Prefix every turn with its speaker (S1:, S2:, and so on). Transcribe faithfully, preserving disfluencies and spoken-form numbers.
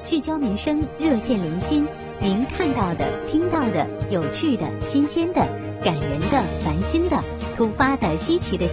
S1: 聚焦民生，热线连心。您看到的、听到的、有趣的、新鲜的、感人的、烦心的、突发的、稀奇的